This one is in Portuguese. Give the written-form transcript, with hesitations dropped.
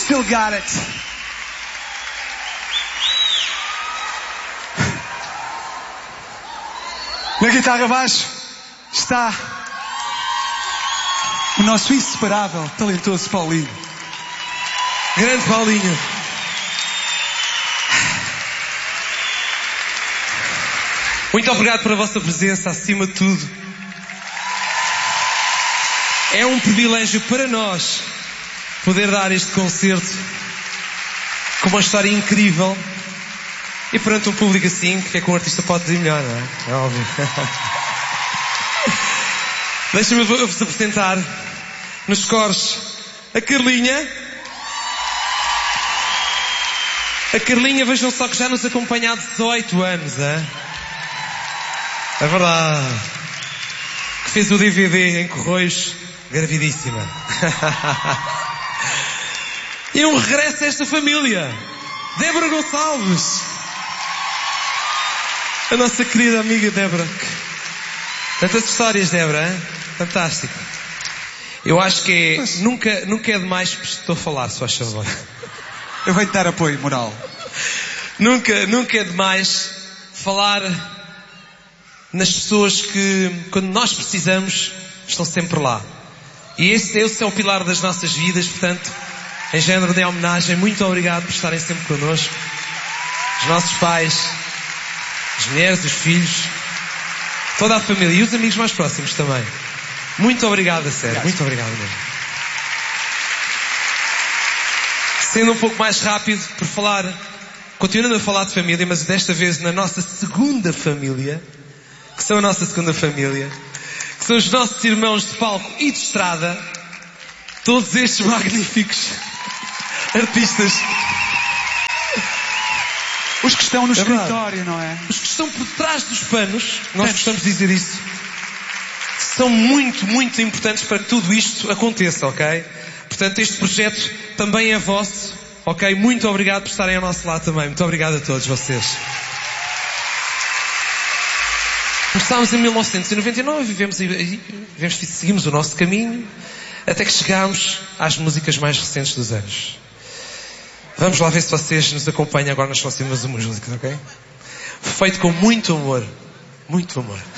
Still got it. Na guitarra baixo está o nosso inseparável, talentoso Paulinho. Grande Paulinho. Muito obrigado pela vossa presença, acima de tudo. É um privilégio para nós poder dar este concerto com uma história incrível e perante um público assim, que é que um artista pode dizer melhor, não é? É óbvio. Deixa-me vos apresentar nos coros a Carlinha. A Carlinha, vejam só que já nos acompanha há 18 anos, hein? É verdade. Que fez o DVD em Correios, gravidíssima. E um regresso a esta família. Débora Gonçalves. A nossa querida amiga Débora. Tantas histórias, Débora, hein? Fantástico. Eu acho que nunca é demais estou a falar, se faz favor. Eu venho dar apoio moral. Nunca é demais falar nas pessoas que, quando nós precisamos, estão sempre lá. E esse é o pilar das nossas vidas, portanto, em género de homenagem, muito obrigado por estarem sempre connosco. Os nossos pais, as mulheres, os filhos, toda a família e os amigos mais próximos também. Muito obrigado, a sério. Muito obrigado mesmo. Sendo um pouco mais rápido, por falar, continuando a falar de família, mas desta vez na nossa segunda família, que são a nossa segunda família, que são os nossos irmãos de palco e de estrada, todos estes magníficos artistas. Os que estão no escritório, não é? Os que estão por trás dos panos, nós gostamos de dizer isso, são muito, muito importantes para que tudo isto aconteça, ok? Portanto, este projeto também é vosso, ok? Muito obrigado por estarem ao nosso lado também. Muito obrigado a todos vocês. Começámos em 1999, seguimos o nosso caminho, até que chegámos às músicas mais recentes dos anos. Vamos lá ver se vocês nos acompanham agora nas próximas músicas, ok? Feito com muito amor. Muito amor.